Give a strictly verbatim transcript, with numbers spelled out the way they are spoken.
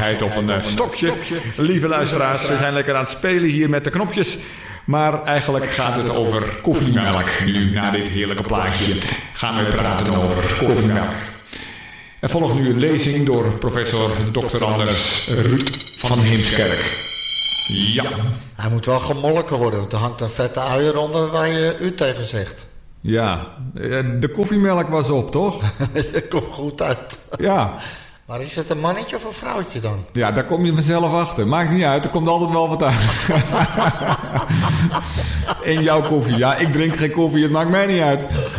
afscheid op een uh, stokje. Lieve luisteraars, we zijn lekker aan het spelen hier met de knopjes. Maar eigenlijk gaat het over koffiemelk. Nu, na dit heerlijke plaatje, gaan we praten over koffiemelk. Er volgt nu een lezing door professor dokter Anders Ruud van Heemskerk. Ja. Hij moet wel gemolken worden, want er hangt een vette uier onder waar je u tegen zegt. Ja, de koffiemelk was op, toch? Dat komt goed uit. Ja. Maar is het een mannetje of een vrouwtje dan? Ja, daar kom je vanzelf achter. Maakt niet uit, er komt altijd wel wat uit. In jouw koffie. Ja, ik drink geen koffie, het maakt mij niet uit.